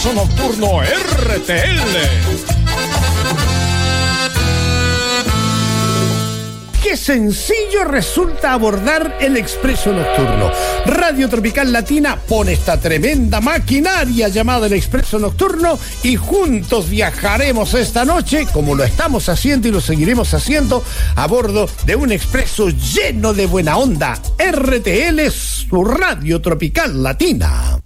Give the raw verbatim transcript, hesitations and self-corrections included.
Expreso Nocturno R T L. Qué sencillo resulta abordar el Expreso Nocturno. Radio Tropical Latina pone esta tremenda maquinaria llamada el Expreso Nocturno y juntos viajaremos esta noche, como lo estamos haciendo y lo seguiremos haciendo, a bordo de un expreso lleno de buena onda. R T L, su Radio Tropical Latina.